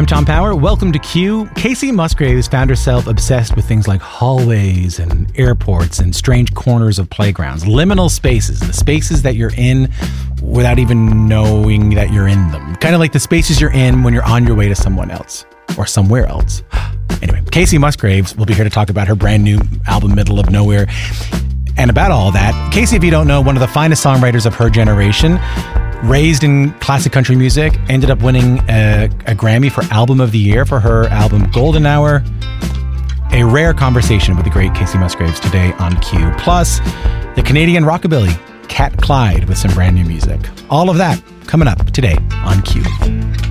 I'm Tom Power. Welcome to Q. Kacey Musgraves found herself obsessed with things like hallways and airports and strange corners of playgrounds, liminal spaces, the spaces that you're in without even knowing that you're in them. Kind of like the spaces you're in when you're on your way to someone else or somewhere else. Anyway, Kacey Musgraves will be here to talk about her brand new album, Middle of Nowhere. And about all that, Kacey, if you don't know, one of the finest songwriters of her generation, raised in classic country music, ended up winning a Grammy for Album of the Year for her album Golden Hour. A rare conversation with the great Kacey Musgraves today on Q. Plus, the Canadian rockabilly Cat Clyde with some brand new music. All of that coming up today on Q.